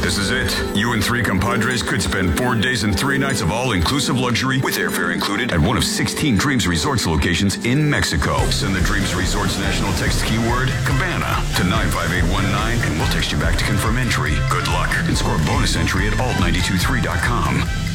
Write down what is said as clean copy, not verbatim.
This is it. You and 3 compadres could spend 4 days and 3 nights of all-inclusive luxury with airfare included at one of 16 Dreams Resorts locations in Mexico. Send the Dreams Resorts national text keyword Cabana to 95819 and we'll text you back to confirm entry. Good luck and score a bonus entry at alt923.com.